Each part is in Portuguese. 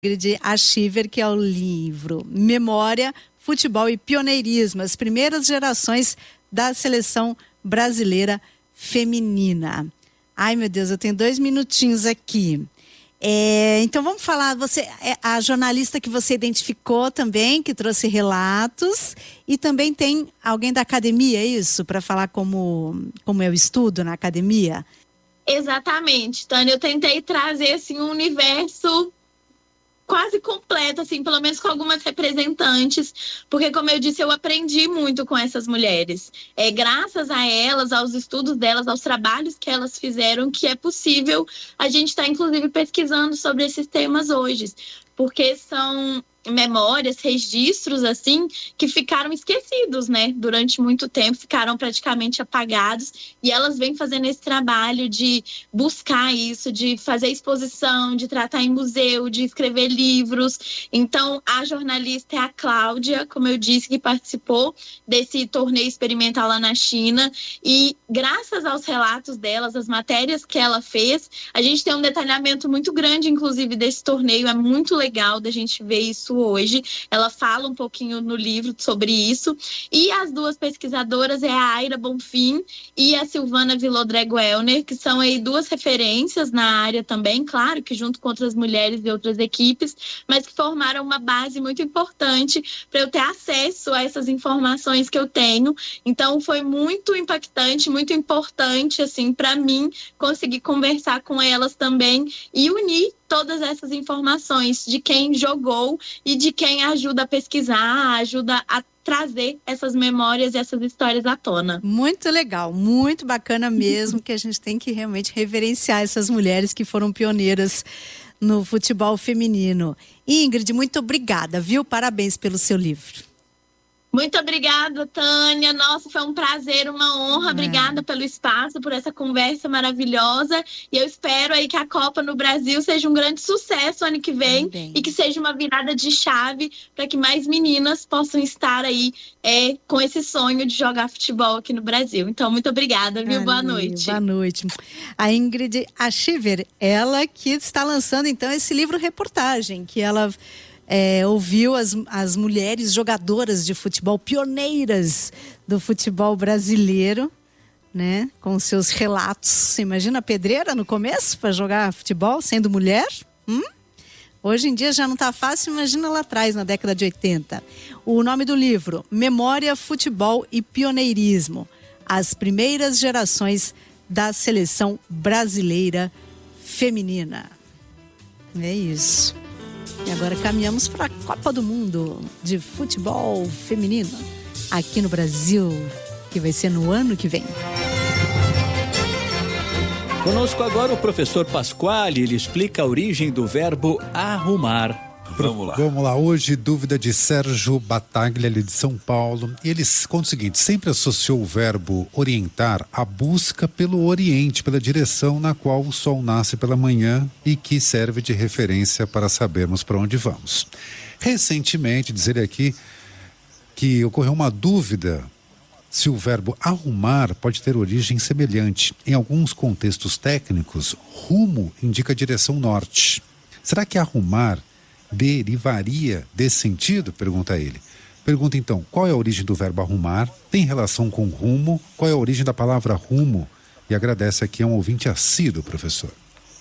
Ingrid Achiver, que é o livro Memória, Futebol e Pioneirismo, as primeiras gerações da seleção brasileira feminina. Ai, meu Deus, eu tenho 2 minutinhos aqui. Então vamos falar, você é a jornalista que você identificou também, que trouxe relatos, e também tem alguém da academia, é isso? Para falar como é o estudo na academia? Exatamente, Tânia. Eu tentei trazer assim, um universo quase completo, assim, pelo menos com algumas representantes, porque, como eu disse, eu aprendi muito com essas mulheres. Graças a elas, aos estudos delas, aos trabalhos que elas fizeram, que é possível a gente estar, inclusive, pesquisando sobre esses temas hoje, porque são memórias, registros, assim, que ficaram esquecidos, né? Durante muito tempo, ficaram praticamente apagados, e elas vêm fazendo esse trabalho de buscar isso, de fazer exposição, de tratar em museu, de escrever livros. Então, a jornalista é a Cláudia, como eu disse, que participou desse torneio experimental lá na China, e graças aos relatos delas, as matérias que ela fez, a gente tem um detalhamento muito grande, inclusive, desse torneio. É muito legal da gente ver isso hoje. Ela fala um pouquinho no livro sobre isso. E as duas pesquisadoras é a Aira Bonfim e a Silvana Villodré-Guelner, que são aí 2 referências na área também, claro que junto com outras mulheres e outras equipes, mas que formaram uma base muito importante para eu ter acesso a essas informações que eu tenho. Então foi muito impactante, muito importante assim para mim conseguir conversar com elas também e unir todas essas informações de quem jogou e de quem ajuda a pesquisar, ajuda a trazer essas memórias e essas histórias à tona. Muito legal, muito bacana mesmo, que a gente tem que realmente reverenciar essas mulheres que foram pioneiras no futebol feminino. Ingrid, muito obrigada, viu? Parabéns pelo seu livro. Muito obrigada, Tânia. Nossa, foi um prazer, uma honra. Obrigada pelo espaço, por essa conversa maravilhosa. E eu espero aí que a Copa no Brasil seja um grande sucesso ano que vem e que seja uma virada de chave para que mais meninas possam estar aí com esse sonho de jogar futebol aqui no Brasil. Então, muito obrigada, viu? Boa noite. Boa noite. A Ingrid Achiver, ela que está lançando então esse livro-reportagem, que ela ouviu as mulheres jogadoras de futebol, pioneiras do futebol brasileiro, né? Com seus relatos. Você imagina a pedreira no começo para jogar futebol, sendo mulher? Hoje em dia já não está fácil, imagina lá atrás, na década de 80. O nome do livro, Memória, Futebol e Pioneirismo. As primeiras gerações da seleção brasileira feminina. É isso. E agora caminhamos para a Copa do Mundo de futebol feminino aqui no Brasil, que vai ser no ano que vem. Conosco agora o professor Pasquale, ele explica a origem do verbo arrumar. Vamos lá. Hoje, dúvida de Sérgio Bataglia, de São Paulo. E ele conta o seguinte: sempre associou o verbo orientar à busca pelo oriente, pela direção na qual o sol nasce pela manhã e que serve de referência para sabermos para onde vamos. Recentemente, diz ele aqui, que ocorreu uma dúvida se o verbo arrumar pode ter origem semelhante. Em alguns contextos técnicos, rumo indica a direção norte. Será que arrumar derivaria desse sentido? Pergunta ele. Pergunta então, qual é a origem do verbo arrumar? Tem relação com rumo? Qual é a origem da palavra rumo? E agradece aqui a um ouvinte assíduo, professor.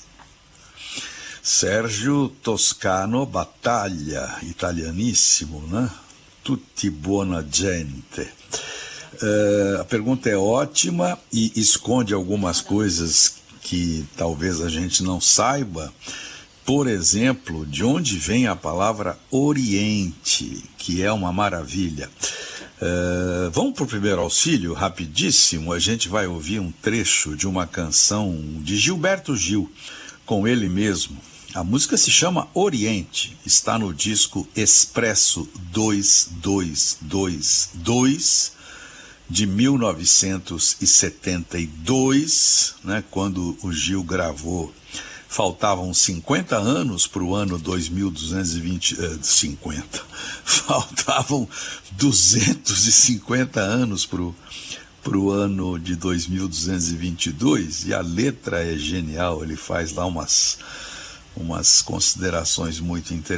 Sérgio Toscano Battaglia, italianíssimo, né? Tutti buona gente. A pergunta é ótima e esconde algumas coisas que talvez a gente não saiba. Por exemplo, de onde vem a palavra Oriente, que é uma maravilha. Vamos para o primeiro auxílio, rapidíssimo. A gente vai ouvir um trecho de uma canção de Gilberto Gil, com ele mesmo. A música se chama Oriente, está no disco Expresso 2222, de 1972, né, quando o Gil gravou. Faltavam 50 anos para o ano 2250. Faltavam 250 anos para o ano de 2222. E a letra é genial. Ele faz lá umas umas considerações muito interessantes.